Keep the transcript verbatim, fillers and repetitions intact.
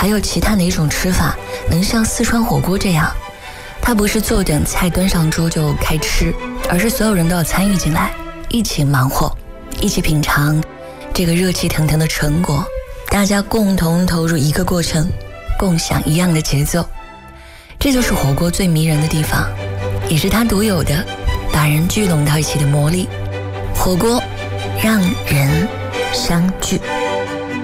还有其他哪种吃法能像四川火锅这样，它不是坐等菜端上桌就开吃，而是所有人都要参与进来，一起忙活，一起品尝这个热气腾腾的成果，大家共同投入一个过程，共享一样的节奏。这就是火锅最迷人的地方，也是它独有的把人聚拢到一起的魔力。火锅让人相聚。